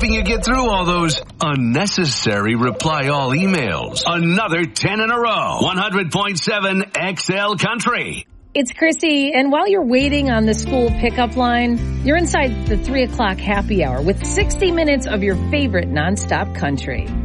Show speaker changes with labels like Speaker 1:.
Speaker 1: helping you get through all those unnecessary reply all emails. Another 10 in a row. 100.7 XL Country.
Speaker 2: It's Chrissy, and while you're waiting on the school pickup line, you're inside the 3 o'clock happy hour with 60 minutes of your favorite nonstop country.